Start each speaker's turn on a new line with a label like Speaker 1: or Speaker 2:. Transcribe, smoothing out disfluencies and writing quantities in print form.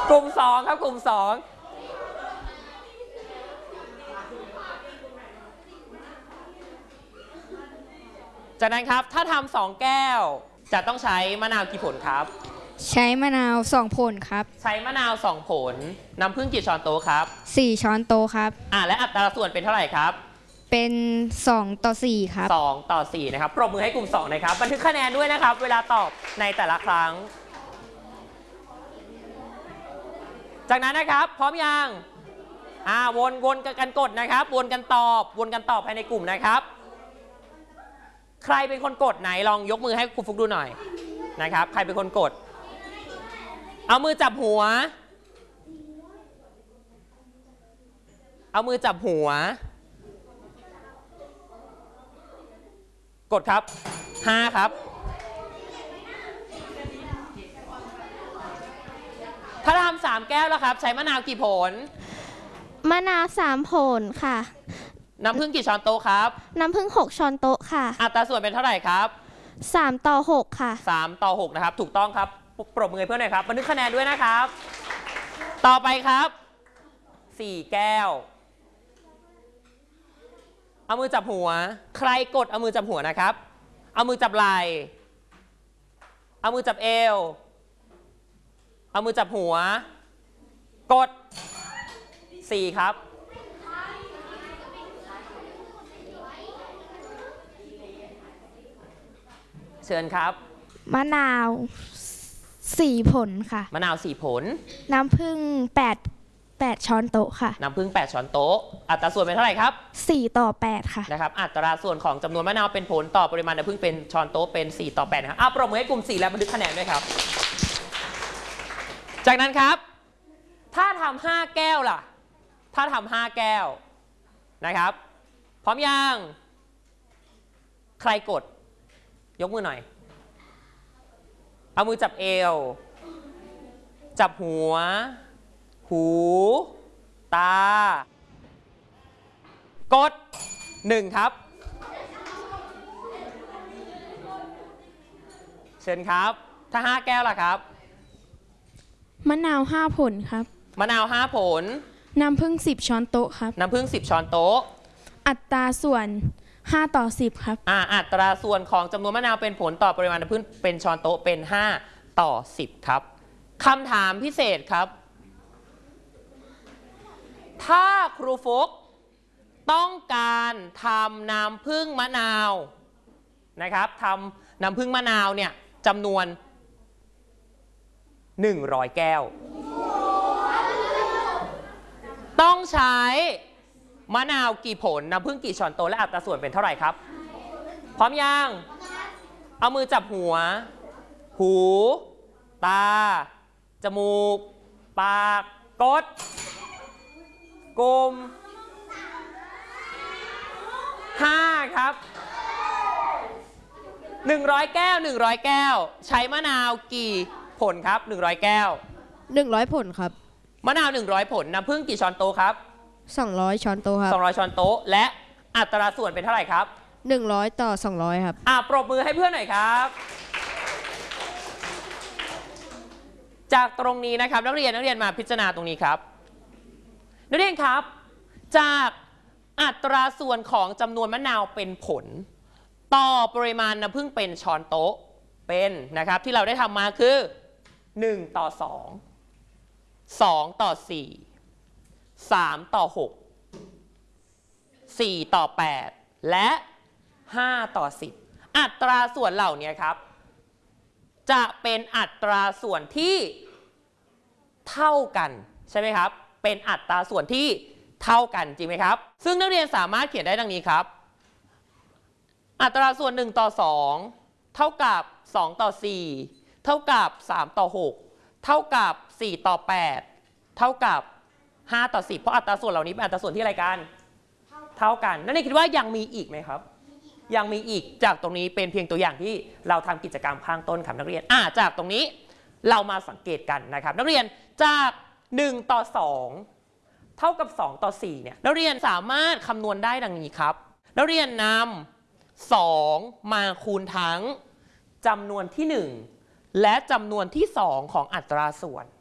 Speaker 1: กลุ่ม2ครับกลุ่ม2จากนั้นครับถ้าทำ2แก้วจะต้องใช้มะนาวกี่ผลครับ
Speaker 2: ใช้มะนาว2ผลครับ
Speaker 1: ใช้มะนาว2ผลน้ำผึ้งกี่ช้อนโต๊ะครับ
Speaker 2: 4ช้อนโต๊ะครับ
Speaker 1: และอัตราส่วนเป็นเท่าไหร่ครับ
Speaker 2: เป็น2:4ครับ
Speaker 1: 2:4นะครับปรบมือให้กลุ่ม2นะครับบันทึกคะแนนด้วยนะครับเวลาตอบในแต่ละครั้งจากนั้นนะครับพร้อมยังวนกันกดนะครับวนกันตอบภายในกลุ่มนะครับใครเป็นคนกดไหนลองยกมือให้ครูฟุกดูหน่อยนะครับใครเป็นคนกดเอามือจับหัวกดครับ5ครับถ้าทำ3แก้วแล้วครับใช้มะนาวกี่ผล
Speaker 3: มะนาว3ผลค่ะ
Speaker 1: น้ำผึ้งกี่ช้อนโต๊ะครับ
Speaker 3: น้ำผึ้ง6ช้อนโต๊ะค่ะ
Speaker 1: อัตราส่วนเป็นเท่าไหร่ครับ
Speaker 3: 3:6ค่ะ
Speaker 1: 3:6นะครับถูกต้องครับปรบมือเพื่อนหน่อยครับบันทึกคะแนนด้วยนะครับต่อไปครับ4แก้วเอามือจับหัวใครกดเอามือจับหัวนะครับเอามือจับไหล่เอามือจับเอวเอามือจับหัวกด4ครับเชิญครับ
Speaker 2: มะนาว4ผลค่ะ
Speaker 1: มะนาว4ผล
Speaker 2: น้ำผึ้ง8ช้อนโต๊ะค่ะ
Speaker 1: น้ำผึ้ง8ช้อนโต๊ะอัตราส่วนเป็นเท่าไหร่ครับ
Speaker 2: 4:8ค่ะ
Speaker 1: นะครับอัตราส่วนของจำนวนมะนาวเป็นผลต่อปริมาณน้ำผึ้งเป็นช้อนโต๊ะเป็น4:8นะครับปรบมือให้กลุ่ม4และบันทึกคะแนนด้วยครับจากนั้นครับถ้าทำ5แก้วล่ะถ้าทำ5แก้วนะครับพร้อมยังใครกดยกมือหน่อยเอามือจับเอวจับหัวหูตากด1ครับเชิญครับถ้า5แก้วล่ะครับ
Speaker 2: มะนาว5ผลครับ
Speaker 1: มะนาว5ผล
Speaker 2: น้ำผึ้ง10ช้อนโต๊ะครับ
Speaker 1: น้ำผึ้ง10ช้อนโต๊ะ
Speaker 2: อัตราส่วน5:10ครับ
Speaker 1: อัตราส่วนของจำนวนมะนาวเป็นผลต่อปริมาณน้ำผึ้งเป็นช้อนโต๊ะเป็น5:10ครับคำถามพิเศษครับถ้าครูฟุกต้องการทำน้ำผึ้งมะนาวนะครับทำน้ำผึ้งมะนาวเนี่ยจำนวน100แก้วต้องใช้มะนาวกี่ผลน้ำผึ้งกี่ช้อนโต๊ะและอัตราส่วนเป็นเท่าไหร่ครับพร้อมยังเอามือจับหัวหูตาจมูกปากกดกลม5ครับ100แก้ว100แก้วใช้มะนาวกี่ผลครับ100แก้ว
Speaker 2: 100ผลครับ
Speaker 1: มะนาว100ผลน้ำผึ้งกี่ช้อนโต๊ะครับ
Speaker 2: 200ช้อนโต๊ะครับ
Speaker 1: 200ช้อนโต๊ะและอัตราส่วนเป็นเท่าไหร่ครับ
Speaker 2: 100:200ครับ
Speaker 1: ปรบมือให้เพื่อนหน่อยครับจากตรงนี้นะครับนักเรียนมาพิจารณาตรงนี้ครับนักเรียนครับจากอัตราส่วนของจำนวนมะนาวเป็นผลต่อปริมาณน้ำผึ้งเป็นช้อนโต๊ะเป็นนะครับที่เราได้ทำมาคือ1:2 2:4 3:6 4:8และ5:10อัตราส่วนเหล่านี้ครับจะเป็นอัตราส่วนที่เท่ากันใช่ไหมครับเป็นอัตราส่วนที่เท่ากันจริงไหมครับซึ่งนักเรียนสามารถเขียนได้ดังนี้ครับอัตราส่วน1:2เท่ากับ2:4เท่ากับ3:6เท่ากับ4:8เท่ากับ5:10เพราะอัตราส่วนเหล่านี้เป็นอัตราส่วนที่อะไรกันเท่ากันนักเรียนคิดว่ายังมีอีกไหมครับยังมีอีกจากตรงนี้เป็นเพียงตัวอย่างที่เราทำกิจกรรมข้างต้นครับนักเรียนจากตรงนี้เรามาสังเกตกันนะครับนักเรียนจาก1:2เท่ากับ2:4เนี่ยนักเรียนสามารถคำนวณได้ดังนี้ครับนักเรียนนำ2มาคูณทั้งจำนวนที่1และจำนวนที่2ของอัตราส่วน